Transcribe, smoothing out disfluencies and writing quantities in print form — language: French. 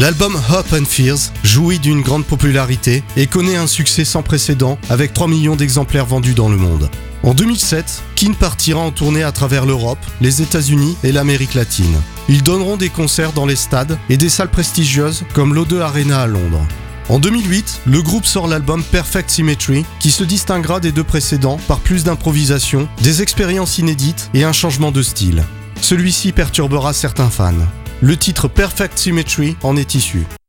L'album Hope and Fears jouit d'une grande popularité et connaît un succès sans précédent avec 3 millions d'exemplaires vendus dans le monde. En 2007, Keane partira en tournée à travers l'Europe, les États-Unis et l'Amérique latine. Ils donneront des concerts dans les stades et des salles prestigieuses comme l'O2 Arena à Londres. En 2008, le groupe sort l'album Perfect Symmetry qui se distinguera des deux précédents par plus d'improvisation, des expériences inédites et un changement de style. Celui-ci perturbera certains fans. Le titre Perfect Symmetry en est issu.